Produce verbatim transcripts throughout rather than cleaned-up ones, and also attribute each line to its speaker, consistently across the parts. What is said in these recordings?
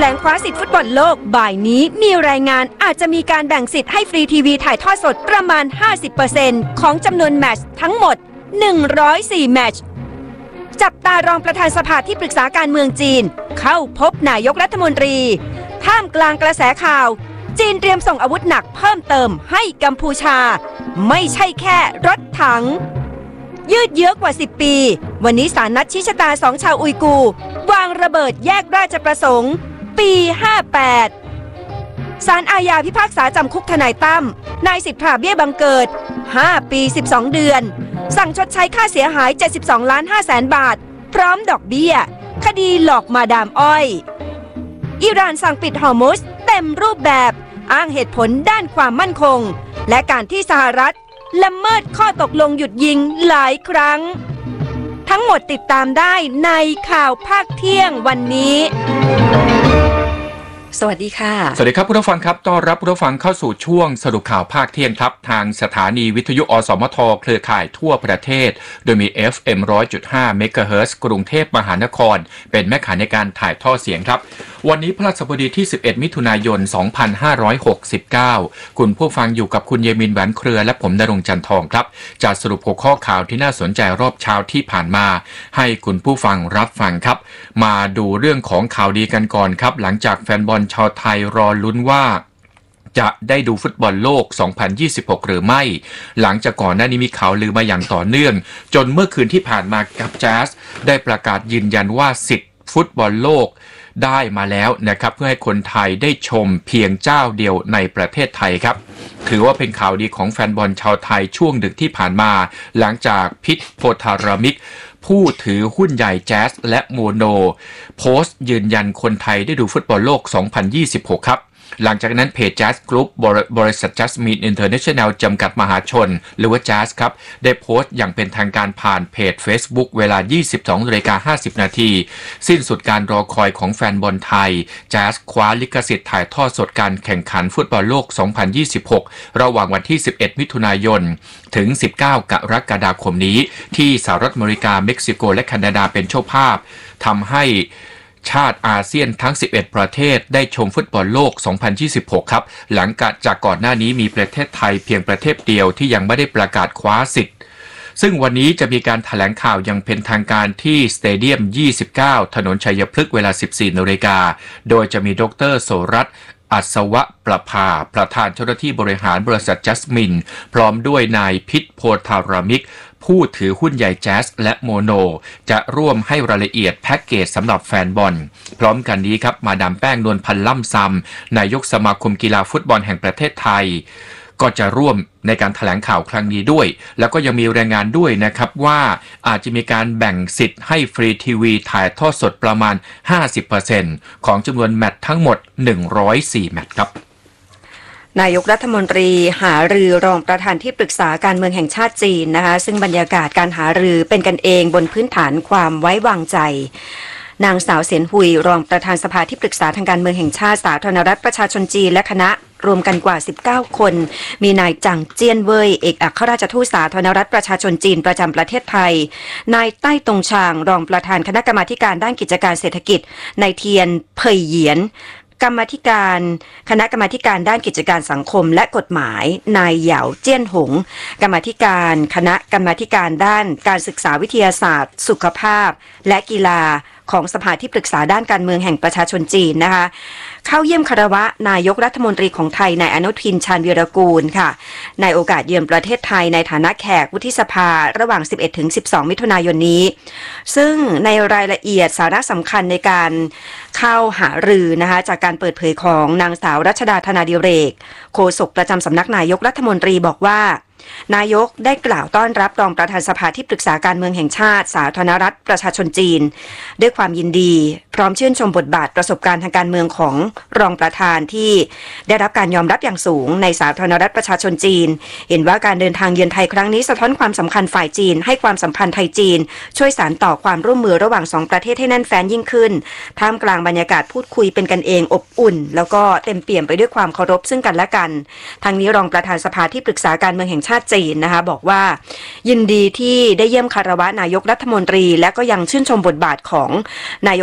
Speaker 1: งคว้าสิทธิฟุตบอลโลกบ่ายนี้มีรายงานอาจจะมีการแบ่งสิทธิ์ให้ฟรีทีวีถ่ายทอดสดประมาณ ห้าสิบเปอร์เซ็นต์ ของจำนวนแมตช์ทั้งหมดหนึ่งร้อยสี่แมตช์จับตารองประธานสภาที่ปรึกษาการเมืองจีนเข้าพบนายกรัฐมนตรีท่ามกลางกระแสข่าวจีนเตรียมส่งอาวุธหนักเพิ่มเติมให้กัมพูชาไม่ใช่แค่รถถังยืดเยื้อกว่าสิบปีวันนี้ศาลนัดชี้ชะตาสองชาวอุยกูร์วางระเบิดแยกราชประสงค์ปีห้าแปดศาลอาญาพิพากษาจำคุกทนายตั้มนายสิทธาเบี้ยบังเกิดห้าปีสิบสองเดือนสั่งชดใช้ค่าเสียหายเจ็ดสิบสองล้านห้าแสนบาทพร้อมดอกเบี้ยคดีหลอกมาดามอ้อยอิหร่านสั่งปิดฮอร์มุซเต็มรูปแบบอ้างเหตุผลด้านความมั่นคงและการที่สหรัฐละเมิดข้อตกลงหยุดยิงหลายครั้งทั้งหมดติดตามได้ในข่าวภาคเที่ยงวันนี้สวัสดีค่ะ
Speaker 2: สวัสดีครับผู้ฟังครับต้อนรับผู้ฟังเข้าสู่ช่วงสรุปข่าวภาคเที่ยงครับทางสถานีวิทยุอสมทเครือข่ายทั่วประเทศโดยมี เอฟ เอ็ม หนึ่งร้อยจุดห้า เมกะเฮิรตซ์กรุงเทพมหานครเป็นแม่ข่ายในการถ่ายทอดเสียงครับวันนี้พฤหัสบดีที่สิบเอ็ดมิถุนายนสองพันห้าร้อยหกสิบเก้าคุณผู้ฟังอยู่กับคุณเยมินแหวนเครือและผมณรงค์จันทองครับจะสรุปหัวข้อข่าวที่น่าสนใจรอบเช้าที่ผ่านมาให้คุณผู้ฟังรับฟังครับมาดูเรื่องของข่าวดีกันก่อนครับหลังจากแฟนบอลชาวไทยรอลุ้นว่าจะได้ดูฟุตบอลโลกสองพันยี่สิบหกหรือไม่หลังจากก่อนหน้านี้มีข่าวลือมาอย่างต่อเนื่องจนเมื่อคืนที่ผ่านมากับแจ๊สได้ประกาศยืนยันว่าสิทธิ์ฟุตบอลโลกได้มาแล้วนะครับเพื่อให้คนไทยได้ชมเพียงเจ้าเดียวในประเทศไทยครับถือว่าเป็นข่าวดีของแฟนบอลชาวไทยช่วงดึกที่ผ่านมาหลังจากพิษโพธารามิกผู้ถือหุ้นใหญ่แจ๊สและโมโนโพสต์ยืนยันคนไทยได้ดูฟุตบอลโลกสองพันยี่สิบหกครับหลังจากนั้นเพจ Jazz Group บริษัท Jasmine International จำกัดมหาชนหรือว่า Jazz ครับได้โพสต์อย่างเป็นทางการผ่านเพจ Facebook เวลา ยี่สิบสองนาฬิกาห้าสิบนาทีสิ้นสุดการรอคอยของแฟนบอลไทย Jazz คว้าลิขสิทธิ์ถ่ายทอดสดการแข่งขันฟุตบอลโลกสองพันยี่สิบหกระหว่างวันที่สิบเอ็ดมิถุนายนถึงสิบเก้ากรกฎาคมนี้ที่สหรัฐอเมริกาเม็กซิโกและแคนาดาเป็นเจ้าภาพทำให้ชาติอาเซียนทั้งสิบเอ็ดประเทศได้ชมฟุตบอลโลกสองพันยี่สิบหกครับหลังจากก่อนหน้านี้มีประเทศไทยเพียงประเทศเดียวที่ยังไม่ได้ประกาศคว้าสิทธิ์ซึ่งวันนี้จะมีการแถลงข่าวอย่างเป็นทางการที่สเตเดียมยี่สิบเก้าถนนชัยพฤกษ์เวลา สิบสี่นาฬิกาโดยจะมีดร.โสรัตน์อัศวะประภาประธานเจ้าหน้าที่บริหารบริษัทจัสมินพร้อมด้วยนายพิษโพธารามิกผู้ถือหุ้นใหญ่แจ๊สและโมโนจะร่วมให้รายละเอียดแพ็กเกจสำหรับแฟนบอลพร้อมกันนี้ครับมาดามแป้งนวลพันธ์ล่ำซำนายกสมาคมกีฬาฟุตบอลแห่งประเทศไทยก็จะร่วมในการแถลงข่าวครั้งนี้ด้วยแล้วก็ยังมีรายงานด้วยนะครับว่าอาจจะมีการแบ่งสิทธิ์ให้ฟรีทีวีถ่ายทอดสดประมาณ ห้าสิบเปอร์เซ็นต์ ของจำนวนแมตช์ทั้งหมดหนึ่งร้อยสี่แมตช์ครับ
Speaker 1: นายกรัฐมนตรีหารือรองประธานที่ปรึกษาการเมืองแห่งชาติจีนนะคะซึ่งบรรยากาศการหารือเป็นกันเองบนพื้นฐานความไว้วางใจนางสาวเสียนหุยรองประธานสภาที่ปรึกษาทางการเมืองแห่งชาติสาธารณรัฐประชาชนจีนและคณะรวมกันกว่าสิบเก้าคนมีนายจังเจี้ยนเว่ยเอกอัครราชทูตสาธารณรัฐประชาชนจีนประจำประเทศไทยนายใต้ตงชางรองประธานคณะกรรมาการด้านกิจการเศรษฐกิจนายเทียนเผ่ยเหยียนกรรมาธิการคณะกรรมาธิการด้านกิจการสังคมและกฎหมายนายเหยาเจี้ยนหงกรรมาธิการคณะกรรมาธิการด้านการศึกษาวิทยาศาสตร์สุขภาพและกีฬาของสภาที่ปรึกษาด้านการเมืองแห่งประชาชนจีนนะคะเข้าเยี่ยมคารวะนายกรัฐมนตรีของไทยนายอนุทินชาญวีรกูลค่ะในโอกาสเยือนประเทศไทยในฐานะแขกวุฒิสภาระหว่าง สิบเอ็ดถึงสิบสอง มิถุนายนนี้ซึ่งในรายละเอียดสาระสำคัญในการเข้าหารือนะคะจากการเปิดเผยของนางสาวรัชดาธนาดิเรกโฆษกประจำสำนักนายกรัฐมนตรีบอกว่านายกได้กล่าวต้อนรับรองประธานสภาที่ปรึกษาการเมืองแห่งชาติสาธารณรัฐประชาชนจีนด้วยความยินดีพร้อมชื่นชมบทบาทประสบการณ์ทางการเมืองของรองประธานที่ได้รับการยอมรับอย่างสูงในสาธารณรัฐประชาชนจีนเห็นว่าการเดินทางเยือนไทยครั้งนี้สะท้อนความสำคัญฝ่ายจีนให้ความสัมพันธ์ไทยจีนช่วยสานต่อความร่วมมือระหว่างสองประเทศให้แน่นแฟ้นยิ่งขึ้นท่ามกลางบรรยากาศพูดคุยเป็นกันเองอบอุ่นแล้วก็เต็มเปี่ยมไปด้วยความเคารพซึ่งกันและกันทางนี้รองประธานสภาที่ปรึกษาการเมืองแห่งชาติจีนนะคะบอกว่ายินดีที่ได้เยี่ยมคารวะนายกรัฐมนตรีและก็ยังชื่นชมบทบาทของนายกรัฐมนตรี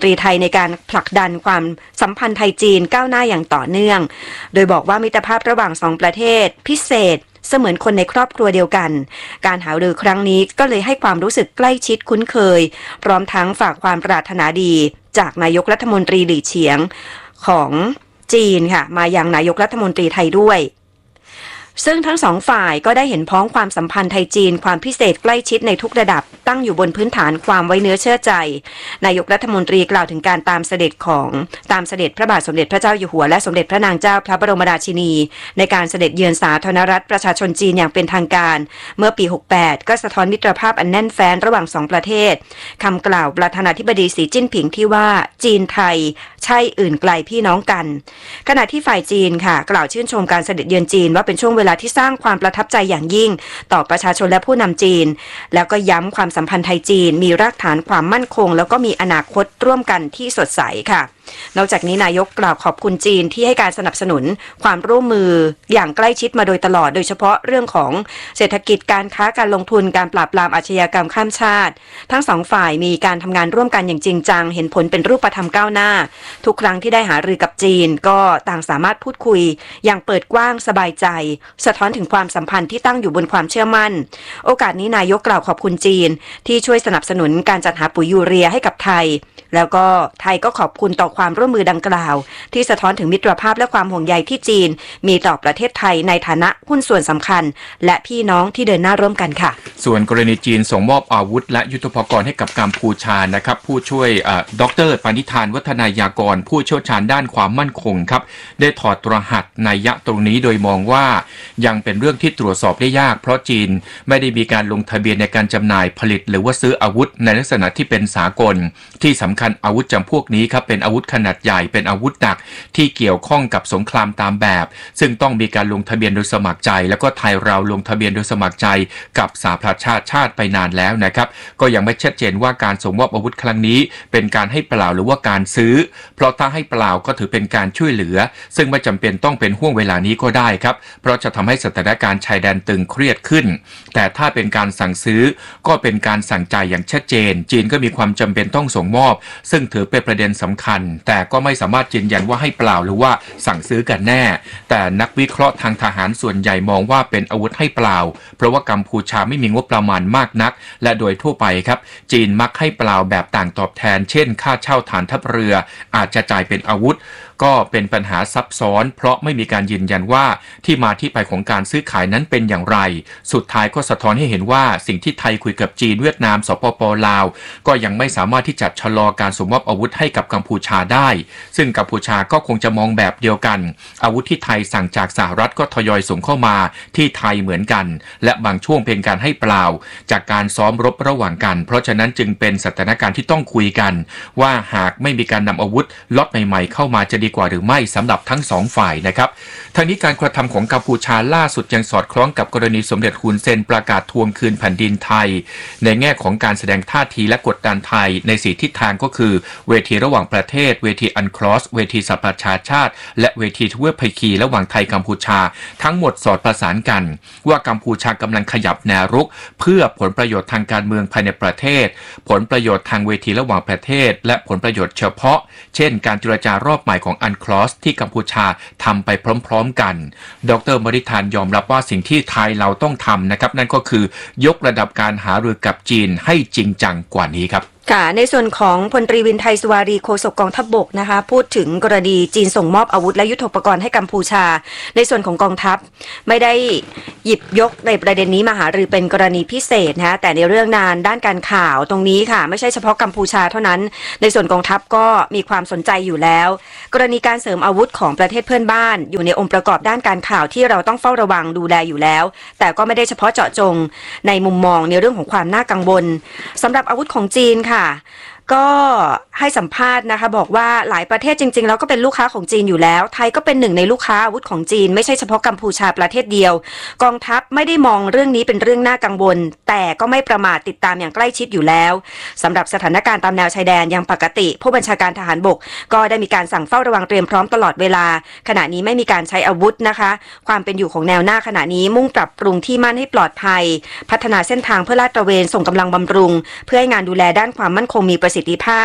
Speaker 1: ตรีไทยในการผลักดันความสัมพันธ์ไทยจีนก้าวหน้าอย่างต่อเนื่องโดยบอกว่ามิตรภาพระหว่างสองประเทศพิเศษเสมือนคนในครอบครัวเดียวกันการหารือครั้งนี้ก็เลยให้ความรู้สึกใกล้ชิดคุ้นเคยพร้อมทั้งฝากความปรารถนาดีจากนายกรัฐมนตรีหลี่เฉียงของจีนค่ะมายังนายกรัฐมนตรีไทยด้วยซึ่งทั้งสองฝ่ายก็ได้เห็นพ้องความสัมพันธ์ไทยจีนความพิเศษใกล้ชิดในทุกระดับตั้งอยู่บนพื้นฐานความไว้เนื้อเชื่อใจนายกรัฐมนตรีกล่าวถึงการตามเสด็จของตามเสด็จพระบาทสมเด็จพระเจ้าอยู่หัวและสมเด็จพระนางเจ้าพระบรมราชินีในการเสด็จเยือนสาธารณรัฐประชาชนจีนอย่างเป็นทางการเมื่อปีหกสิบแปดก็สะท้อนมิตรภาพอันแน่นแฟ้นระหว่างสองประเทศคำกล่าวประธานาธิบดีสีจิ้นผิงที่ว่าจีนไทยใช่อื่นไกลพี่น้องกันขณะที่ฝ่ายจีนค่ะกล่าวชื่นชมการเสด็จเยือนจีนว่าเป็นช่วงเวลาที่สร้างความประทับใจอย่างยิ่งต่อประชาชนและผู้นำจีนแล้วก็ย้ำความสัมพันธ์ไทยจีนมีรากฐานความมั่นคงแล้วก็มีอนาคตร่วมกันที่สดใสค่ะนอกจากนี้นายกกล่าวขอบคุณจีนที่ให้การสนับสนุนความร่วมมืออย่างใกล้ชิดมาโดยตลอดโดยเฉพาะเรื่องของเศรษฐกิจการค้าการลงทุนการปราบปรามอาชญากรรมข้ามชาติทั้งสองฝ่ายมีการทำงานร่วมกันอย่างจริงจังเห็นผลเป็นรูปธรรมก้าวหน้าทุกครั้งที่ได้หารือกับจีนก็ต่างสามารถพูดคุยอย่างเปิดกว้างสบายใจสะท้อนถึงความสัมพันธ์ที่ตั้งอยู่บนความเชื่อมั่นโอกาสนี้นายกกล่าวขอบคุณจีนที่ช่วยสนับสนุนการจัดหาปุ๋ยยูเรียให้กับไทยแล้วก็ไทยก็ขอบคุณต่อความร่วมมือดังกล่าวที่สะท้อนถึงมิตรภาพและความห่วงใยที่จีนมีต่อประเทศไทยในฐานะหุ้นส่วนสำคัญและพี่น้องที่เดินหน้าร่วมกันค่ะ
Speaker 2: ส่วนกรณีจีนส่งมอบอาวุธและยุทโธปกรณ์ให้กับกัมพูชานะครับผู้ช่วยดร.ปณิธานวัฒนายากรผู้เชี่ยวชาญด้านความมั่นคงครับได้ถอดรหัสนัยยะตรงนี้โดยมองว่ายังเป็นเรื่องที่ตรวจสอบได้ยากเพราะจีนไม่ได้มีการลงทะเบียนในการจำหน่ายผลิตหรือว่าซื้ออาวุธในลักษณะที่เป็นสากลที่สำคัญอาวุธจำพวกนี้ครับเป็นอาวุธขนาดใหญ่เป็นอาวุธหนักที่เกี่ยวข้องกับสงครามตามแบบซึ่งต้องมีการลงทะเบียนโดยสมัครใจแล้วก็ไทยเราลงทะเบียนโดยสมัครใจกับสหประชาชาติไปนานแล้วนะครับก็ยังไม่ชัดเจนว่าการส่งมอบอาวุธครั้งนี้เป็นการให้เปล่าหรือว่าการซื้อเพราะถ้าให้เปล่าก็ถือเป็นการช่วยเหลือซึ่งไม่จำเป็นต้องเป็นห่วงเวลานี้ก็ได้ครับเพราะจะทำให้สถานการณ์ชายแดนตึงเครียดขึ้นแต่ถ้าเป็นการสั่งซื้อก็เป็นการสั่งจ่ายอย่างชัดเจนจีนก็มีความจำเป็นต้องส่งมอบซึ่งถือเป็นประเด็นสำคัญแต่ก็ไม่สามารถยืนยันว่าให้เปล่าหรือว่าสั่งซื้อกันแน่แต่นักวิเคราะห์ทางทหารส่วนใหญ่มองว่าเป็นอาวุธให้เปล่าเพราะว่ากัมพูชาไม่มีงบประมาณมากนักและโดยทั่วไปครับจีนมักให้เปล่าแบบต่างตอบแทนเช่นค่าเช่าฐานทัพเรืออาจจะจ่ายเป็นอาวุธก็เป็นปัญหาซับซ้อนเพราะไม่มีการยืนยันว่าที่มาที่ไปของการซื้อขายนั้นเป็นอย่างไรสุดท้ายก็สะท้อนให้เห็นว่าสิ่งที่ไทยคุยกับจีนเวียดนามสปป.ลาวก็ยังไม่สามารถที่จะชะลอการส่งมอบอาวุธให้กับกัมพูชาได้ซึ่งกัมพูชาก็คงจะมองแบบเดียวกันอาวุธที่ไทยสั่งจากสหรัฐก็ทยอยส่งเข้ามาที่ไทยเหมือนกันและบางช่วงเป็นการให้เปล่าจากการซ้อมรบระหว่างกันเพราะฉะนั้นจึงเป็นสถานการณ์ที่ต้องคุยกันว่าหากไม่มีการนำอาวุธล็อตใหม่ๆเข้ามาจะดีกว่าหรือไม่สำหรับทั้งสองฝ่ายนะครับทางนี้การกระทำของกัมพูชาล่าสุดยังสอดคล้องกับกรณีสมเด็จฮุนเซนประกาศทวงคืนแผ่นดินไทยในแง่ของการแสดงท่าทีและกดดันไทยในสี่ทิศทางก็คือเวทีระหว่างประเทศเวทีอันครอสเวทีสหประชาชาติและเวทีทเวภคีระหว่างไทยกัมพูชาทั้งหมดสอดประสานกันว่ากัมพูชากำลังขยับแนวรุกเพื่อผลประโยชน์ทางการเมืองภายในประเทศผลประโยชน์ทางเวทีระหว่างประเทศและผลประโยชน์เฉพาะเช่นการเจรจารอบใหม่ของอันครอสที่กัมพูชาทำไปพร้อมๆกันดร.มริธานยอมรับว่าสิ่งที่ไทยเราต้องทำนะครับนั่นก็คือยกระดับการหารือกับจีนให้จริงจังกว่านี้ครับ
Speaker 1: ค่ะในส่วนของพลตรีวินไทยสุวารีโฆษกกองทัพบกนะคะพูดถึงกรณีจีนส่งมอบอาวุธและยุทโธปกรณ์ให้กัมพูชาในส่วนของกองทัพไม่ได้หยิบยกในประเด็นนี้มาหารือเป็นกรณีพิเศษนะแต่ในเรื่องงานด้านการข่าวตรงนี้ค่ะไม่ใช่เฉพาะกัมพูชาเท่านั้นในส่วนกองทัพก็มีความสนใจอยู่แล้วกรณีการเสริมอาวุธของประเทศเพื่อนบ้านอยู่ในองค์ประกอบด้านการข่าวที่เราต้องเฝ้าระวังดูแลอยู่แล้วแต่ก็ไม่ได้เฉพาะเจาะจงในมุมมองในเรื่องของความน่ากังวลสำหรับอาวุธของจีนค่ะก็ให้สัมภาษณ์นะคะบอกว่าหลายประเทศจริงๆแล้วก็เป็นลูกค้าของจีนอยู่แล้วไทยก็เป็นหนึ่งในลูกค้าอาวุธของจีนไม่ใช่เฉพาะกัมพูชาประเทศเดียวกองทัพไม่ได้มองเรื่องนี้เป็นเรื่องน่ากังวลแต่ก็ไม่ประมาทติดตามอย่างใกล้ชิดอยู่แล้วสำหรับสถานการณ์ตามแนวชายแดนยังปกติผู้บัญชาการทหารบกก็ได้มีการสั่งเฝ้าระวังเตรียมพร้อมตลอดเวลาขณะนี้ไม่มีการใช้อาวุธนะคะความเป็นอยู่ของแนวหน้าขณะนี้มุ่งปรับปรุงที่มั่นให้ปลอดภัยพัฒนาเส้นทางเพื่อลาดตระเวนส่งกำลังบำรุงเพื่อให้งานดูแลด้านความมั่นคงมีประสิทธิภาพ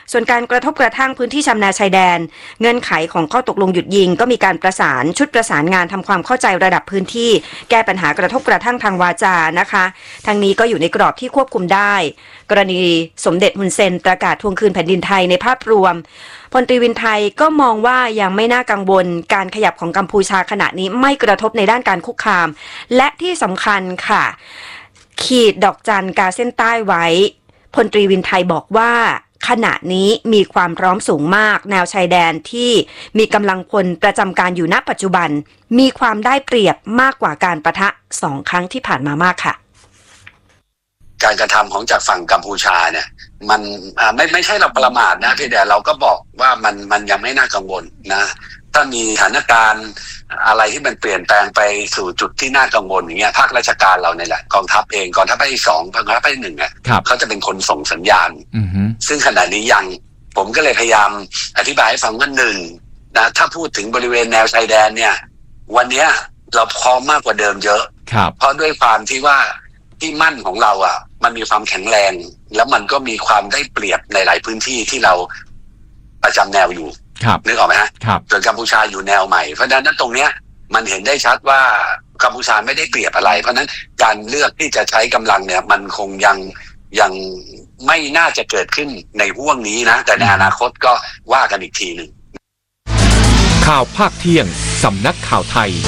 Speaker 1: ส่วนการกระทบกระทั่งพื้นที่ชำนาญชายแดนเงื่อนไขของข้อตกลงหยุดยิงก็มีการประสานชุดประสานงานทำความเข้าใจระดับพื้นที่แก้ปัญหากระทบกระทั่งทางวาจานะคะทั้งนี้ก็อยู่ในกรอบที่ควบคุมได้กรณีสมเด็จฮุนเซนประกาศทวงคืนแผ่นดินไทยในภาพรวมพลตรีวินไทยก็มองว่ายังไม่น่ากังวลการขยับของกัมพูชาขณะนี้ไม่กระทบในด้านการคุกคามและที่สำคัญค่ะขีดดอกจันกาเส้นใต้ไว้พลตรีวินไทยบอกว่าขณะนี้มีความพร้อมสูงมากแนวชายแดนที่มีกำลังพลประจำการอยู่ณปัจจุบันมีความได้เปรียบมากกว่าการปะทะสองครั้งที่ผ่านมามากค่ะ
Speaker 3: การกระทำของจากฝั่งกัมพูชาเนี่ยมันไม่ไม่ใช่เราประมาทนะพี่แต่เราก็บอกว่ามันมันยังไม่น่ากังวลนะถ้ามีสถานการณ์อะไรที่มันเปลี่ยนแปลงไปสู่จุดที่น่ากังวลอย่างเงี้ยภาคราชการเราเนี่ยแหละกองทัพเองกองทัพภาคที่สองกองทัพภาคที่หนึ่งเนี่ยเขาจะเป็นคนส่งสัญญาณซึ่งขณะนี้ยังผมก็เลยพยายามอธิบายให้ฟังว่าหนึ่งนะถ้าพูดถึงบริเวณแนวชายแดนเนี่ยวันนี้เราพร้อมมากกว่าเดิมเยอะเพราะด้วยความที่ว่าที่มั่นของเราอ่ะมันมีความแข็งแรงแล้วมันก็มีความได้เปรียบในหลายพื้นที่ที่เราประจำแนวอยู่นึกออกไหมฮะส่วนกัมพูชาอยู่แนวใหม่เพราะฉะนั้นตรงเนี้ยมันเห็นได้ชัดว่ากัมพูชาไม่ได้เปรียบอะไรเพราะฉะนั้นการเลือกที่จะใช้กำลังเนี่ยมันคงยังยังไม่น่าจะเกิดขึ้นในห่วงนี้นะแต่ในอนาคตก็ว่ากันอีกทีหนึ่ง
Speaker 2: ข่าวภาคเที่ยงสำนักข่าวไทย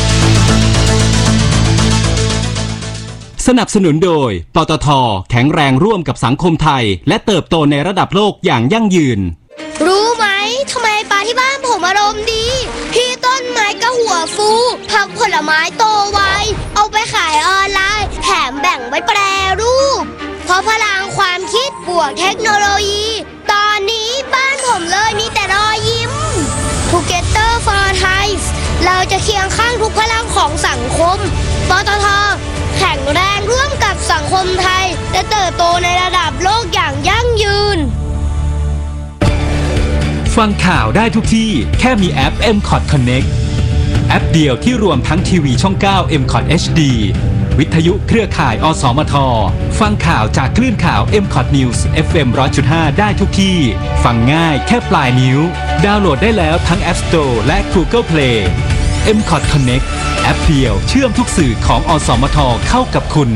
Speaker 4: สนับสนุนโดยปตท.แข็งแรงร่วมกับสังคมไทยและเติบโตในระดับโลกอย่างยั่งยืน
Speaker 5: รู้ไหมทำไมปลาที่บ้านผมอารมณ์ดีพี่ต้นไม้ก็หัวฟูผักผลไม้โตไวเอาไปขายออนไลน์แถมแบ่งไว้แปรรูปเพราะพลังความคิดบวกเทคโนโลยีตอนนี้บ้านผมเลยมีแต่รอยยิ้ม Together for Thai เราจะเคียงข้างทุกพลังของสังคมปตท.แข็งแรงร่วมกับสังคมไทยและเติบโตในระดับโลกอย่างยั่งยืน
Speaker 4: ฟังข่าวได้ทุกที่แค่มีแอป เอ็ม คอท Connect แอปเดียวที่รวมทั้งทีวีช่อง เก้า เอ็ม คอท เอช ดี วิทยุเครือข่าย อสมท ฟังข่าวจากคลื่นข่าว เอ็ม คอท News เอฟ เอ็ม หนึ่งร้อยจุดห้า ได้ทุกที่ฟังง่ายแค่ปลายนิ้วดาวน์โหลดได้แล้วทั้ง App Store และ Google Play เอ็ม คอท Connect แอปเดียวเชื่อมทุกสื่อของอสมทเข้ากับคุณ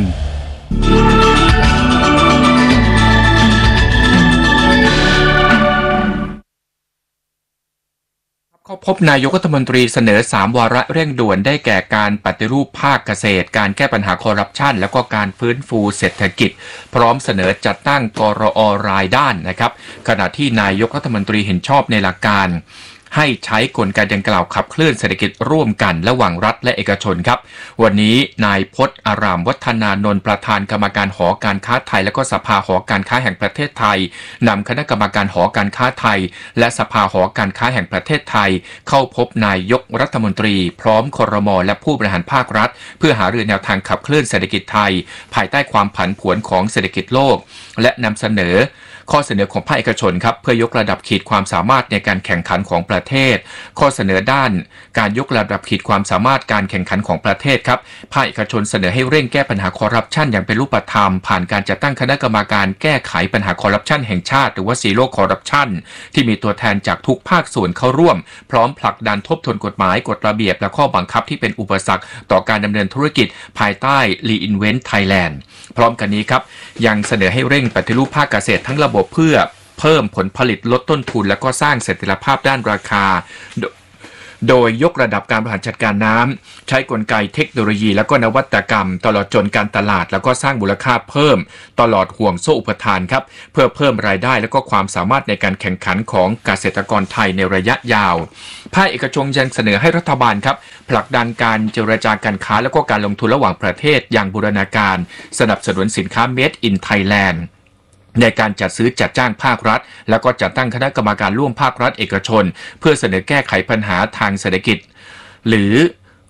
Speaker 2: เขาพบนายกรัฐมนตรีเสนอสามวาระเร่งด่วนได้แก่การปฏิรูปภาคเกษตรการแก้ปัญหาคอร์รัปชันและก็การฟื้นฟูเศรษฐกิจพร้อมเสนอจัดตั้งกรอ.รายด้านนะครับขณะที่นายกรัฐมนตรีเห็นชอบในหลักการให้ใช้กลไกดังกล่าวขับเคลื่อนเศรษฐกิจร่วมกันระหว่างรัฐและเอกชนครับวันนี้นายพจน์อารามวัฒนานนท์ประธานกรรมการหอการค้าไทยและก็สภาหอการค้าแห่งประเทศไทยนำคณะกรรมการหอการค้าไทยและสภาหอการค้าแห่งประเทศไทยเข้าพบนายกรัฐมนตรีพร้อมครม.และผู้บริหารภาครัฐเพื่อหารือแนวทางขับเคลื่อนเศรษฐกิจไทยภายใต้ความผันผวนของเศรษฐกิจโลกและนำเสนอข้อเสนอของภาคเอกชนครับเพื่อยกระดับขีดความสามารถในการแข่งขันของประเทศข้อเสนอด้านการยกระดับขีดความสามารถการแข่งขันของประเทศครับภาคเอกชนเสนอให้เร่งแก้ปัญหาคอร์รัปชันอย่างเป็นรูปธรรมผ่านการจัดตั้งคณะกรรมการแก้ไขปัญหาคอร์รัปชันแห่งชาติหรือว่าซีโร่คอร์รัปชันที่มีตัวแทนจากทุกภาคส่วนเข้าร่วมพร้อมผลักดันทบทวนกฎหมายกฎระเบียบและข้อบังคับที่เป็นอุปสรรคต่อการดำเนินธุรกิจภายใต้ Reinvent Thailand พร้อมกันนี้ครับยังเสนอให้เร่งปฏิรูปภาคเกษตรทั้งระบบเพื่อเพิ่มผลผลิตลดต้นทุนและก็สร้างเสถียรภาพด้านราคาโดยยกระดับการบริหารจัดการน้ำใช้กลไกเทคโนโลยีและก็นวัตกรรมตลอดจนการตลาดแล้วก็สร้างมูลค่าเพิ่มตลอดห่วงโซ่อุปทานครับเพื่อเพิ่มรายได้และก็ความสามารถในการแข่งขันของเกษตรกรไทยในระยะยาวภาคเอกชนยังเสนอให้รัฐบาลครับผลักดันการเจรจาการค้าและก็การลงทุนระหว่างประเทศอย่างบูรณาการสนับสนุนสินค้า Made in Thailandในการจัดซื้อจัดจ้างภาครัฐแล้วก็จัดตั้งคณะกรรมการร่วมภาครัฐเอกชนเพื่อเสนอแก้ไขปัญหาทางเศรษฐกิจหรือก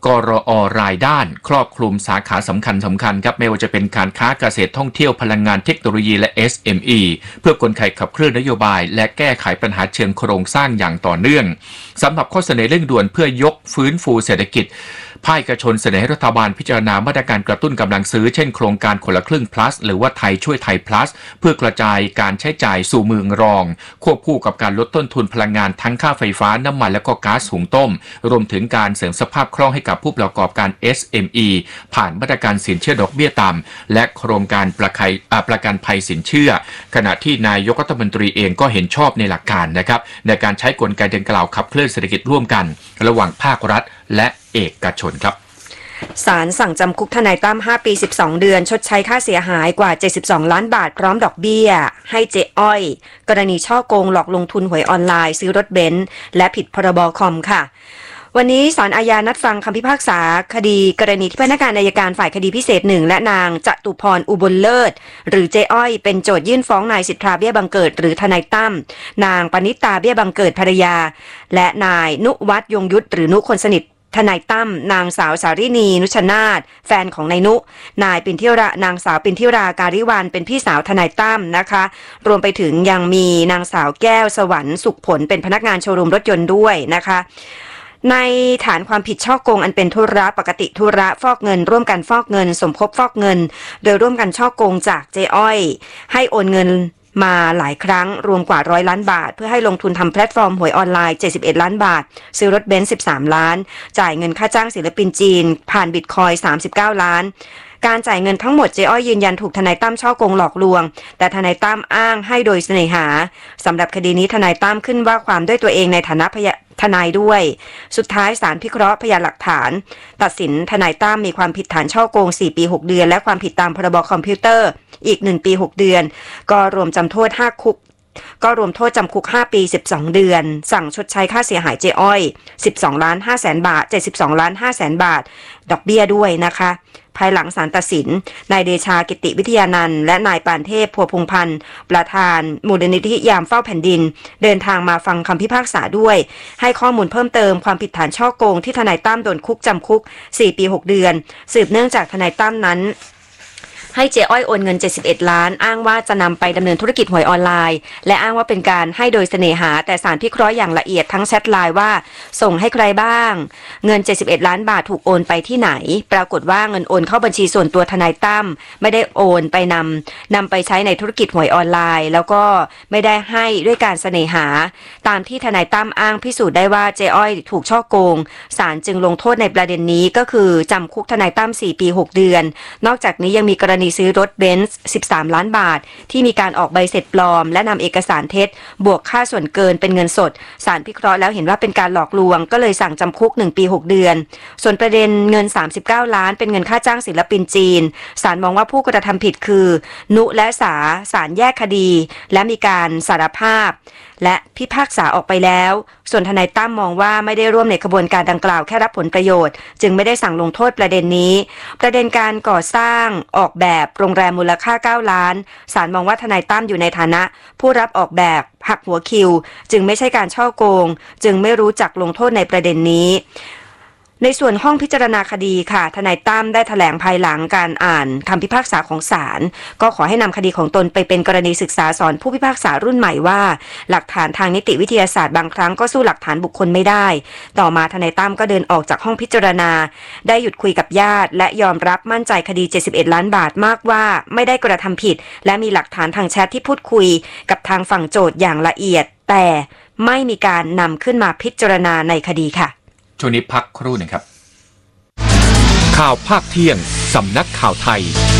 Speaker 2: กรอรายด้านครอบคลุมสาขาสำคัญสำคัญครับไม่ว่าจะเป็นการค้าเกษตรท่องเที่ยวพลังงานเทคโนโลยีและ เอส เอ็ม อี เพื่อกลไกขับเคลื่อนนโยบายและแก้ไขปัญหาเชิงโครงสร้างอย่างต่อเนื่องสำหรับข้อเสนอเร่งด่วนเพื่อยกฟื้นฟูเศรษฐกิจภาคเอกชนเสนอให้รัฐบาลพิจารณามาตรการกระตุ้นกำลังซื้อเช่นโครงการคนละครึ่ง plus หรือว่าไทยช่วยไทย plus เพื่อกระจายการใช้จ่ายสู่เมืองรองควบคู่กับการลดต้นทุนพลังงานทั้งค่าไฟฟ้าน้ำมันและก็ก๊าซหุงต้มรวมถึงการเสริมสภาพคล่องให้กับผู้ประกอบการ เอส เอ็ม อี ผ่านมาตรการสินเชื่อดอกเบี้ยต่ำและโครงการประกันประกันภัยสินเชื่อขณะที่นายกรัฐมนตรีเองก็เห็นชอบในหลักการนะครับในการใช้กลไกดังกล่าวขับเคลื่อนเศรษฐกิจร่วมกันระหว่างภาครัฐและเอกชนครับ
Speaker 1: ศาลสั่งจำคุกทนายตั้มห้าปีสิบสองเดือนชดใช้ค่าเสียหายกว่าเจ็ดสิบสองล้านบาทพร้อมดอกเบี้ยให้เจ๊อ้อยกรณีช่อโกงหลอกลงทุนหวยออนไลน์ซื้อรถเบนซ์และผิดพรบคอมค่ะวันนี้ศาลอาญานัดฟังคำพิพากษาคดีกรณีที่พนักงานอัยการฝ่ายคดีพิเศษหนึ่งและนางจตุพรอุบลเลิศหรือเจ๊อ้อยเป็นโจทยื่นฟ้องนายสิทธาเบี้ยบังเกิดหรือทนายตั้มนางปณิตาเบี้ยบังเกิดภรรยาและนายนุวัฒน์ยงยุทธหรือนุคนสนิททนายตั้มนางสาวสารินีนุชนาถแฟนของนายนุนายปินทิรานางสาวปินทิราการิวันเป็นพี่สาวทนายตั้มนะคะรวมไปถึงยังมีนางสาวแก้วสวรรค์สุขผลเป็นพนักงานโชว์รูมรถยนต์ด้วยนะคะในฐานความผิดฉ้อโกงอันเป็นธุระปกติธุระฟอกเงินร่วมกันฟอกเงินสมคบฟอกเงินโดยร่วมกันฉ้อโกงจากเจ๊อ้อยให้โอนเงินมาหลายครั้งรวมกว่าร้อยล้านบาทเพื่อให้ลงทุนทำแพลตฟอร์มหวยออนไลน์เจ็ดสิบเอ็ดล้านบาทซื้อรถเบนซ์สิบสามล้านจ่ายเงินค่าจ้างศิลปินจีนผ่านบิตคอยน์สามสิบเก้าล้านการจ่ายเงินทั้งหมดเจ๊อ้อยยืนยันถูกทนายตั้มฉ้อโกงหลอกลวงแต่ทนายตั้มอ้างให้โดยเสน่หาสำหรับคดีนี้ทนายตั้มขึ้นว่าความด้วยตัวเองในฐานะพยทนายด้วยสุดท้ายศาลพิเคราะห์พยานหลักฐานตัดสินทนายตั้มมีความผิดฐานฉ้อโกงสี่ปีหกเดือนและความผิดตามพรบคอมพิวเตอร์อีกหนึ่งปีหกเดือนก็รวมจำโทษห้าคุกก็รวมโทษจำคุกห้าปีสิบสองเดือนสั่งชดใช้ค่าเสียหายเจ๊อ้อยสิบสองล้านห้าแสนบาทเจ็ดสิบสองล้านห้าแสนบาทดอกเบี้ยด้วยนะคะภายหลังศาลตัดสินนายเดชากิติวิทยานันท์และนายปานเทพพัวพงพันธ์ประธานมูลนิธิยามเฝ้าแผ่นดินเดินทางมาฟังคำพิพากษาด้วยให้ข้อมูลเพิ่มเติมความผิดฐานฉ้อโกงที่ทนายตั้มโดนคุกจำคุกสี่ปีหกเดือนสืบเนื่องจากทนายตั้มนั้นให้เจ๊อ้อยโอนเงินเจ็ดสิบเอ็ดล้านอ้างว่าจะนำไปดำเนินธุรกิจหวยออนไลน์และอ้างว่าเป็นการให้โดยเสน่หาแต่ศาลพิเคราะห์อย่างละเอียดทั้งแชทไลน์ว่าส่งให้ใครบ้างเงินเจ็ดสิบเอ็ดล้านบาทถูกโอนไปที่ไหนปรากฏว่าเงินโอนเข้าบัญชีส่วนตัวทนายตั้มไม่ได้โอนไปนำนำไปใช้ในธุรกิจหวยออนไลน์แล้วก็ไม่ได้ให้ด้วยการเสน่หาตามที่ทนายตั้มอ้างพิสูจน์ได้ว่าเจ๊อ้อยถูกฉ้อโกงศาลจึงลงโทษในประเด็นนี้ก็คือจำคุกทนายตั้มสี่ปีหกเดือนนอกจากนี้ยังมีกรณีซื้อรถเบนซ์สิบสามล้านบาทที่มีการออกใบเสร็จปลอมและนำเอกสารเท็จบวกค่าส่วนเกินเป็นเงินสดศาลพิเคราะห์แล้วเห็นว่าเป็นการหลอกลวงก็เลยสั่งจำคุกหนึ่งปีหกเดือนส่วนประเด็นเงินสามสิบเก้าล้านเป็นเงินค่าจ้างศิลปินจีนศาลมองว่าผู้กระทำผิดคือนุและสาศาลแยกคดีและมีการสารภาพและพิพากษาออกไปแล้วส่วนทนายตั้มมองว่าไม่ได้ร่วมในขบวนการดังกล่าวแค่รับผลประโยชน์จึงไม่ได้สั่งลงโทษประเด็นนี้ประเด็นการก่อสร้างออกแบบโรงแรมมูลค่าเก้าล้านศาลมองว่าทนายตั้มอยู่ในฐานะผู้รับออกแบบหักหัวคิวจึงไม่ใช่การฉ้อโกงจึงไม่รู้จักลงโทษในประเด็นนี้ในส่วนห้องพิจารณาคดีค่ะทนายตั้มได้แถลงภายหลังการอ่านคำพิพากษาของศาลก็ขอให้นำคดีของตนไปเป็นกรณีศึกษาสอนผู้พิพากษารุ่นใหม่ว่าหลักฐานทางนิติวิทยาศาสตร์บางครั้งก็สู้หลักฐานบุคคลไม่ได้ต่อมาทนายตั้มก็เดินออกจากห้องพิจารณาได้หยุดคุยกับญาติและยอมรับมั่นใจคดีเจ็ดสิบเอ็ดล้านบาทมากว่าไม่ได้กระทำผิดและมีหลักฐานทางแชทที่พูดคุยกับทางฝั่งโจทก์อย่างละเอียดแต่ไม่มีการนำขึ้นมาพิจารณาในคดีค่ะ
Speaker 2: ช่วงนี้พักครู่หนึ่งครับข่าวภาคเที่ยงสำนักข่าวไทย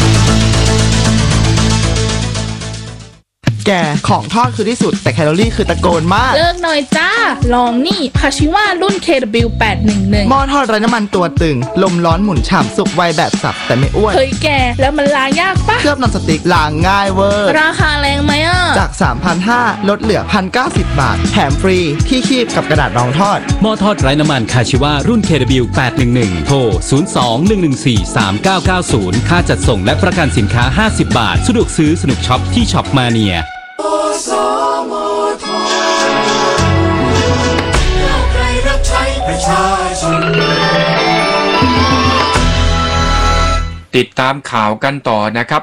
Speaker 6: แกของทอดคือที่สุดแต่แคลอรี่คือตะโกนมาก
Speaker 7: เลิกหน่อยจ้าลองนี่คาชิว่ารุ่น เค ดับเบิลยู แปดหนึ่งหนึ่ง
Speaker 6: หม้อทอดไร้น้ำมันตัวตึงลมร้อนหมุนฉ่ำสุกไวแบบสับแต่ไม่อ้วน
Speaker 7: เฮ้ยแกแล้วมันล้างยากปะ
Speaker 6: เคลือบนอนสติ๊กล้างง่ายเวอร์
Speaker 7: ราคาแรงไหมอ่ะ
Speaker 6: จาก สามพันห้าร้อย ลดเหลือ หนึ่งพันเก้าสิบ บาทแถมฟรีที่คีบกับกระดาษรองทอด
Speaker 4: หม้อทอดไร้น้ำมันคาชิว่ารุ่น เค ดับเบิลยู แปดหนึ่งหนึ่ง โทร ศูนย์ สอง หนึ่ง หนึ่ง สี่ สาม เก้า เก้า ศูนย์ ค่าจัดส่งและประกันสินค้าห้าสิบบาทสะดวกซื้อสนุกช็อปที่ช็อปมาเนีย
Speaker 8: ใครรับใช้ประชาชน
Speaker 2: ติดตามข่าวกันต่อนะครับ